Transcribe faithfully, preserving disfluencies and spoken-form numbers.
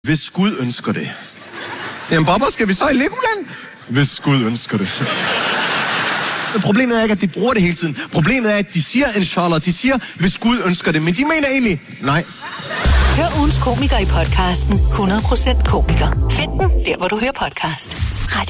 Hvis Gud ønsker det. Jamen, Baba, skal vi så i Legoland? Hvis Gud ønsker det. Men problemet er ikke, at de bruger det hele tiden. Problemet er, at de siger inshallah, de siger, hvis Gud ønsker det, men de mener egentlig, nej. Hør ugens komiker i podcasten hundrede procent komiker. Find den der, hvor du hører podcast. Radio